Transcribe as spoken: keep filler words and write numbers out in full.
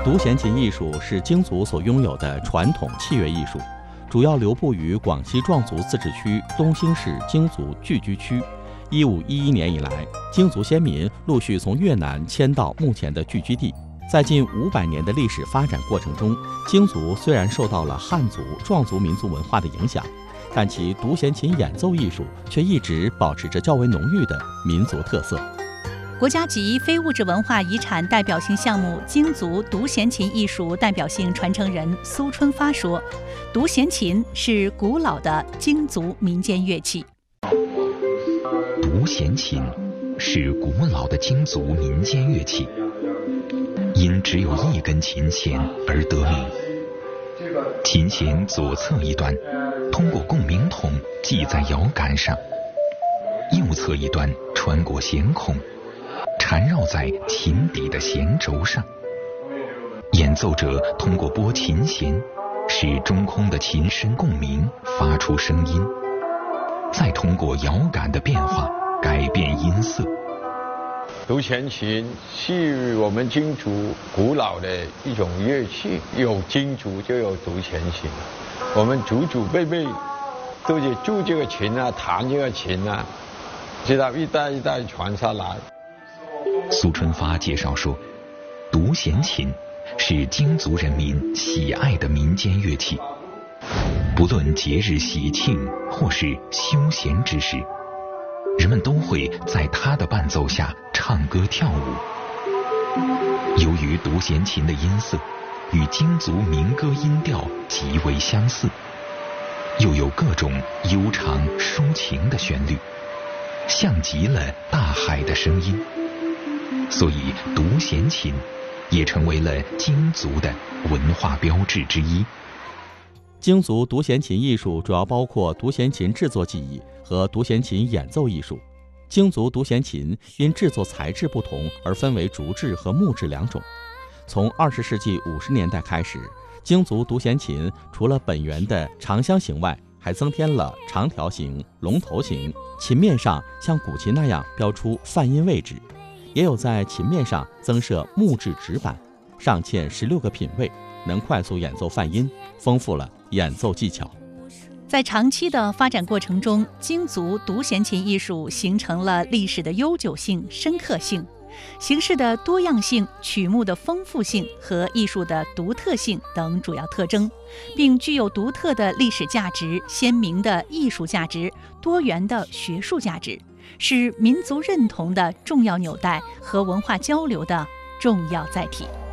独弦琴艺术是京族所拥有的传统器乐艺术，主要流布于广西壮族自治区东兴市京族聚居区。一五一一年以来，京族先民陆续从越南迁到目前的聚居地。在近五百年的历史发展过程中，京族虽然受到了汉族、壮族民族文化的影响，但其独弦琴演奏艺术却一直保持着较为浓郁的民族特色。 国家级非物质文化遗产代表性项目京族独弦琴艺术代表性传承人苏春发说，独弦琴是古老的京族民间乐器。 独弦琴是古老的京族民间乐器，因只有一根琴弦而得名。琴弦左侧一端通过共鸣筒系在摇杆上，右侧一端穿过弦孔缠绕在琴底的弦轴上。演奏者通过拨琴弦使中空的琴身共鸣，发出声音，再通过摇杆的变化改变音色。 独弦琴是我们京族古老的一种乐器，有京族就有独弦琴，我们祖祖辈辈都是铸这个琴啊，弹这个琴啊，直到一代一代传下来。 苏春发介绍说，独弦琴是京族人民喜爱的民间乐器，不论节日喜庆或是休闲之时，人们都会在它的伴奏下唱歌跳舞。由于独弦琴的音色与京族民歌音调极为相似，又有各种悠长抒情的旋律，像极了大海的声音，所以独弦琴也成为了京族的文化标志之一。 京族独弦琴艺术主要包括独弦琴制作技艺和独弦琴演奏艺术。京族独弦琴因制作材质不同而分为竹制和木质两种。从二十世纪五十年代开始，京族独弦琴除了本源的长箱形外，还增添了长条形、龙头形，琴面上像古琴那样标出泛音位置，也有在琴面上增设木质指板，上嵌十六个品位，能快速演奏泛音，丰富了演奏技巧。 在长期的发展过程中，京族独弦琴艺术形成了历史的悠久性、深刻性、形式的多样性、曲目的丰富性和艺术的独特性等主要特征，并具有独特的历史价值、鲜明的艺术价值、多元的学术价值，是民族认同的重要纽带和文化交流的重要载体。